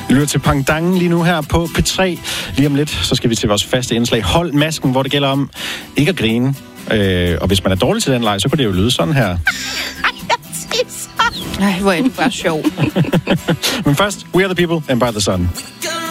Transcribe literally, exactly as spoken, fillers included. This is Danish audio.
Vi lytter til Pangdangen lige nu her på P tre. Lige om lidt, så skal vi til vores faste indslag Hold Masken, hvor det gælder om ikke at grine. Øh, og hvis man er dårlig til den leg, så kunne det jo lyde sådan her. Ej, hvor er det bare sjov. Men først, We Are The People and By The Sun.